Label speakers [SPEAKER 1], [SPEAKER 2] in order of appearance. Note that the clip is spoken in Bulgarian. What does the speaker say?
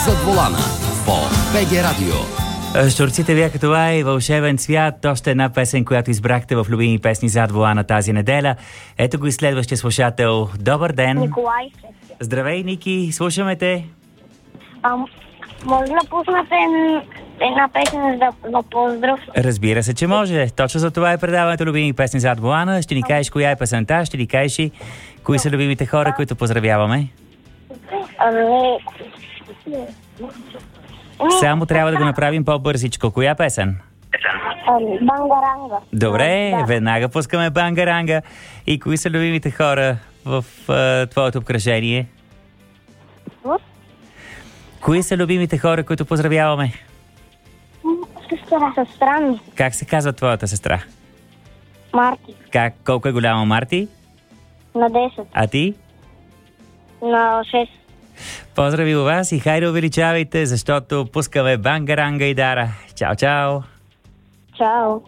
[SPEAKER 1] Зад волана по БГ Радио.
[SPEAKER 2] Щурците бяха това и Вълшебен цвят. Още една песен, която избрахте в любими песни зад волана тази неделя. Ето го и следващия слушател. Добър ден.
[SPEAKER 3] Николай.
[SPEAKER 2] Здравей, Ники. Слушаме те.
[SPEAKER 3] Може да пуснете една песен за поздрав?
[SPEAKER 2] Разбира се, че може. Точно за това е предаването любими песни зад волана. Ще ни кажеш коя е песента, ще ни кажеш и кои са любимите хора, които поздравяваме. Само трябва да го направим по-бързичко. Коя песен?
[SPEAKER 3] Бангаранга.
[SPEAKER 2] Добре,
[SPEAKER 3] Да.
[SPEAKER 2] веднага пускаме Бангаранга. И кои са любимите хора в твоето обкръжение? Кои са любимите хора, които поздравяваме?
[SPEAKER 3] Сестра ми.
[SPEAKER 2] Как се казва твоята сестра?
[SPEAKER 3] Марти.
[SPEAKER 2] Колко е голяма Марти?
[SPEAKER 3] На 10.
[SPEAKER 2] А ти?
[SPEAKER 3] На 6.
[SPEAKER 2] Поздрави у вас и хайде увеличавайте, защото пускаме Бангаранга и Дара. Чао, чао!
[SPEAKER 3] Чао.